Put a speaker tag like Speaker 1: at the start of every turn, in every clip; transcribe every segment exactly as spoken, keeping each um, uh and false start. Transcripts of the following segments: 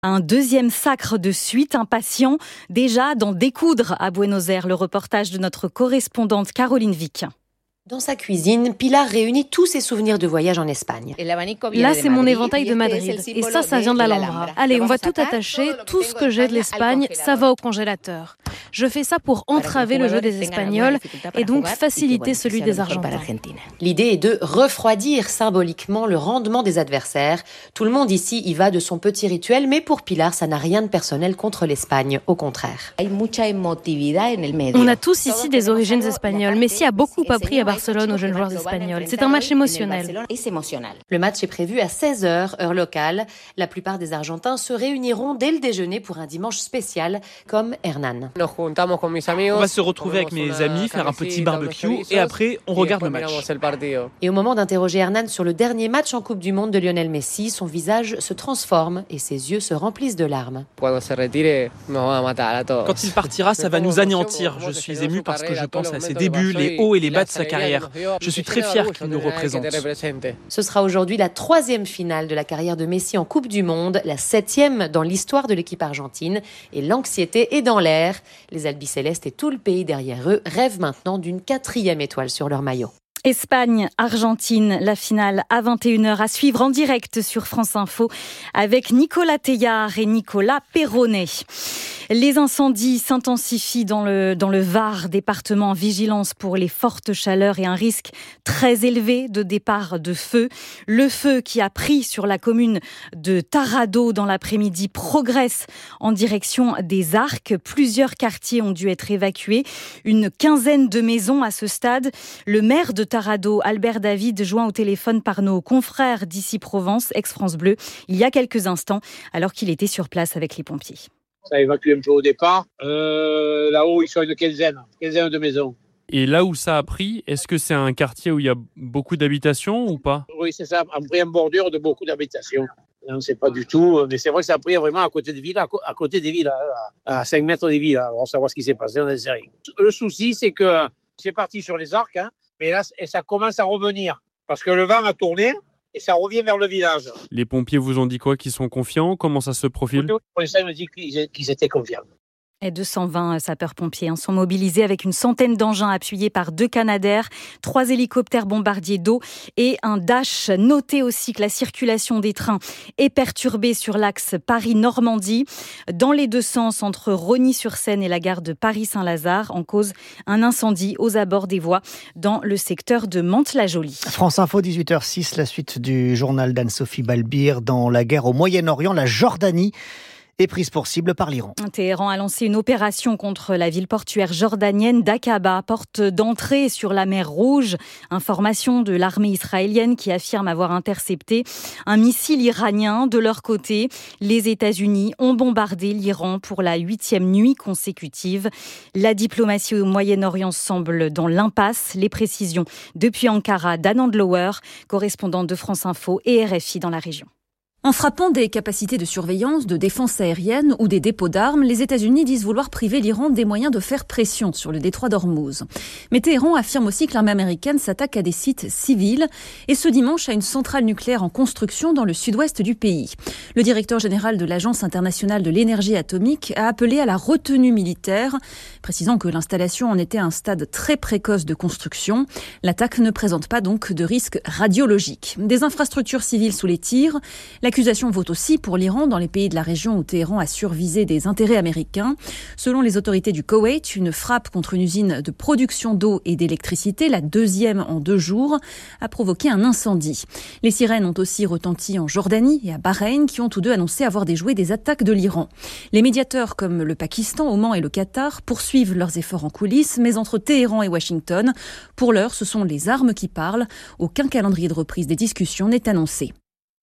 Speaker 1: Un deuxième sacre de suite, un patient déjà d'en découdre à Buenos Aires. Le reportage de notre correspondante Caroline Vic.
Speaker 2: Dans sa cuisine, Pilar réunit tous ses souvenirs de voyage en Espagne.
Speaker 3: Là, c'est mon éventail de Madrid. Et ça, ça vient de l'Alhambra. Allez, on va tout attacher. Tout ce que j'ai de l'Espagne, ça va au congélateur. Je fais ça pour entraver le jeu des Espagnols et donc faciliter celui des Argentins.
Speaker 2: L'idée est de refroidir symboliquement le rendement des adversaires. Tout le monde ici y va de son petit rituel, mais pour Pilar, ça n'a rien de personnel contre l'Espagne. Au contraire.
Speaker 3: On a tous ici des origines espagnoles. Messi a beaucoup appris à Barcelone aux jeunes joueurs espagnols. C'est un match émotionnel.
Speaker 2: Le match est prévu à seize heures, heure locale. La plupart des Argentins se réuniront dès le déjeuner pour un dimanche spécial, comme Hernan.
Speaker 4: On va se retrouver avec mes amis, faire un petit barbecue et après, on regarde le match.
Speaker 2: Et au moment d'interroger Hernan sur le dernier match en Coupe du Monde de Lionel Messi, son visage se transforme et ses yeux se remplissent de larmes.
Speaker 4: Quand il partira, ça va nous anéantir. Je suis ému parce que je pense à ses débuts, les hauts et les bas de sa carrière. Je suis très fier qu'il nous représente.
Speaker 2: Ce sera aujourd'hui la troisième finale de la carrière de Messi en Coupe du Monde, la septième dans l'histoire de l'équipe argentine. Et l'anxiété est dans l'air. Les albicélestes et tout le pays derrière eux rêvent maintenant d'une quatrième étoile sur leur maillot.
Speaker 1: Espagne, Argentine, la finale à vingt et une heures à suivre en direct sur France Info avec Nicolas Teilhard et Nicolas Perronnet. Les incendies s'intensifient dans le, dans le Var, département en vigilance pour les fortes chaleurs et un risque très élevé de départ de feu. Le feu qui a pris sur la commune de Tarrado dans l'après-midi progresse en direction des Arcs. Plusieurs quartiers ont dû être évacués, une quinzaine de maisons à ce stade. Le maire de Tarrado, Albert David, joint au téléphone par nos confrères d'ici Provence, ex-France Bleu, il y a quelques instants, alors qu'il était sur place avec les pompiers.
Speaker 5: Ça a évacué un peu au départ. Euh, là-haut, ils sont une quinzaine, quinzaine de maisons.
Speaker 6: Et là où ça a pris, est-ce que c'est un quartier où il y a beaucoup d'habitations ou pas ?
Speaker 5: Oui, c'est ça, a pris en bordure de beaucoup d'habitations. On ne sait pas du tout, mais c'est vrai que ça a pris vraiment à côté des villes, à côté des villes, à cinq mètres des villes. On va savoir ce qui s'est passé, on ne sait rien. Le souci, c'est que c'est parti sur les Arcs, hein, mais là, ça commence à revenir. Parce que le vent a tourné. Et ça revient vers le village.
Speaker 6: Les pompiers vous ont dit quoi ? Qu'ils sont confiants ? Comment ça se profile ?
Speaker 5: Pour l'instant, ils m'ont dit qu'ils étaient confiants.
Speaker 1: Et deux cent vingt sapeurs-pompiers sont mobilisés avec une centaine d'engins appuyés par deux Canadair, trois hélicoptères bombardiers d'eau et un Dash. Notez aussi que la circulation des trains est perturbée sur l'axe Paris-Normandie, dans les deux sens entre Rosny-sur-Seine et la gare de Paris-Saint-Lazare, en cause un incendie aux abords des voies dans le secteur de Mantes-la-Jolie.
Speaker 7: France Info, dix-huit heures six, la suite du journal d'Anne-Sophie Balbir. Dans la guerre au Moyen-Orient, la Jordanie est prise pour cible par l'Iran.
Speaker 1: Téhéran a lancé une opération contre la ville portuaire jordanienne d'Aqaba, porte d'entrée sur la mer Rouge. Information de l'armée israélienne qui affirme avoir intercepté un missile iranien. De leur côté, les États-Unis ont bombardé l'Iran pour la huitième nuit consécutive. La diplomatie au Moyen-Orient semble dans l'impasse. Les précisions depuis Ankara d'Anand Lower, correspondante de France Info et R F I dans la région.
Speaker 8: En frappant des capacités de surveillance, de défense aérienne ou des dépôts d'armes, les États-Unis disent vouloir priver l'Iran des moyens de faire pression sur le détroit d'Ormuz. Mais Téhéran affirme aussi que l'armée américaine s'attaque à des sites civils et ce dimanche à une centrale nucléaire en construction dans le sud-ouest du pays. Le directeur général de l'Agence internationale de l'énergie atomique a appelé à la retenue militaire, précisant que l'installation en était à un stade très précoce de construction. L'attaque ne présente pas donc de risque radiologique. Des infrastructures civiles sous les tirs. L'accusation vaut aussi pour l'Iran dans les pays de la région où Téhéran a survisé des intérêts américains. Selon les autorités du Koweït, une frappe contre une usine de production d'eau et d'électricité, la deuxième en deux jours, a provoqué un incendie. Les sirènes ont aussi retenti en Jordanie et à Bahreïn qui ont tous deux annoncé avoir déjoué des attaques de l'Iran. Les médiateurs comme le Pakistan, Oman et le Qatar poursuivent leurs efforts en coulisses, mais entre Téhéran et Washington, pour l'heure, ce sont les armes qui parlent. Aucun calendrier de reprise des discussions n'est annoncé.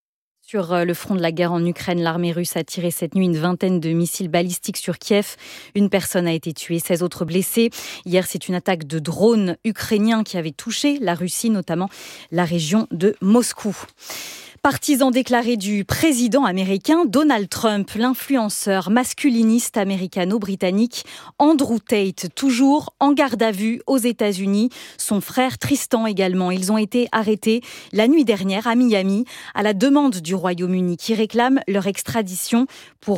Speaker 1: Sur le front de la guerre en Ukraine, l'armée russe a tiré cette nuit une vingtaine de missiles balistiques sur Kiev. Une personne a été tuée, seize autres blessés. Hier, c'est une attaque de drones ukrainiens qui avait touché la Russie, notamment la région de Moscou. Partisan déclaré du président américain Donald Trump, l'influenceur masculiniste américano-britannique Andrew Tate, toujours en garde à vue aux États-Unis. Son frère Tristan également. Ils ont été arrêtés la nuit dernière à Miami à la demande du Royaume-Uni qui réclame leur extradition pour